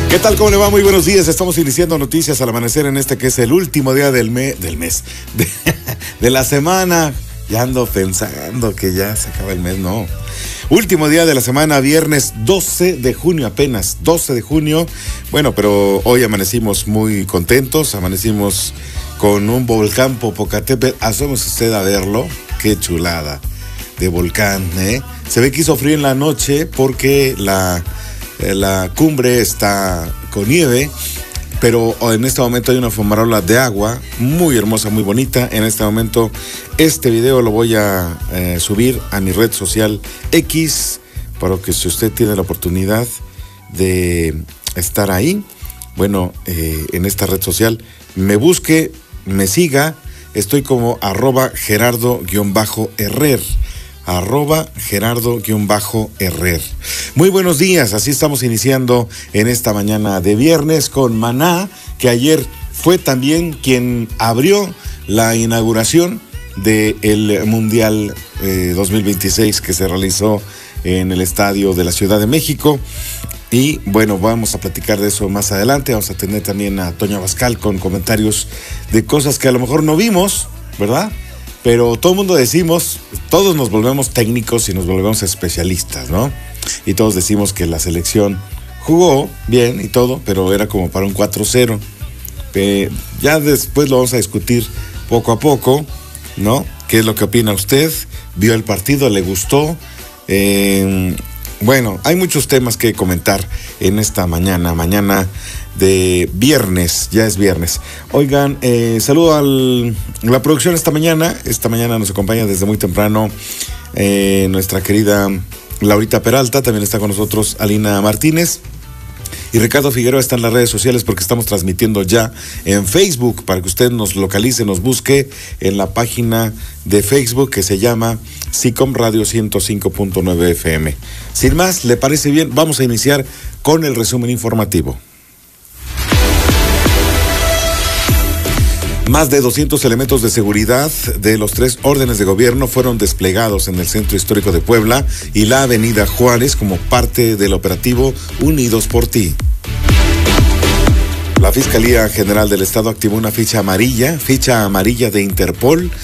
¿Qué tal? ¿Cómo le va? Muy buenos días. Estamos iniciando noticias al amanecer en este que es el último día del mes, de la semana. Ya ando pensando que ya se acaba el mes, no. Último día de la semana, viernes 12 de junio apenas, 12 de junio. Bueno, pero hoy amanecimos muy contentos, amanecimos con un volcán Popocatépetl. Asómese usted a verlo, qué chulada de volcán, ¿eh? Se ve que hizo frío en la noche porque la cumbre está con nieve, pero en este momento hay una fumarola de agua muy hermosa, muy bonita. En este momento este video lo voy a subir a mi red social X, para que si usted tiene la oportunidad de estar ahí, bueno, en esta red social, me busque, me siga. Estoy como @Gerardo_Herrer. @Gerardo_Herrer. Muy buenos días, así estamos iniciando en esta mañana de viernes con Maná, que ayer fue también quien abrió la inauguración del Mundial 2026 que se realizó en el estadio de la Ciudad de México. Y bueno, vamos a platicar de eso más adelante. Vamos a tener también a Toño Abascal con comentarios de cosas que a lo mejor no vimos, ¿verdad? Pero todo el mundo decimos, todos nos volvemos técnicos y nos volvemos especialistas, ¿no? Y todos decimos que la selección jugó bien y todo, pero era como para un 4-0. Ya después lo vamos a discutir poco a poco, ¿no? ¿Qué es lo que opina usted? ¿Vio el partido? ¿Le gustó? Bueno, hay muchos temas que comentar en esta mañana de viernes, ya es viernes. Oigan, saludo a la producción esta mañana nos acompaña desde muy temprano nuestra querida Laurita Peralta, también está con nosotros Alina Martínez. Y Ricardo Figueroa está en las redes sociales porque estamos transmitiendo ya en Facebook para que usted nos localice, nos busque en la página de Facebook que se llama SICOM Radio 105.9 FM. Sin más, ¿le parece bien? Vamos a iniciar con el resumen informativo. Más de 200 elementos de seguridad de los 3 órdenes de gobierno fueron desplegados en el Centro Histórico de Puebla y la Avenida Juárez como parte del operativo Unidos por Ti. La Fiscalía General del Estado activó una ficha amarilla de Interpol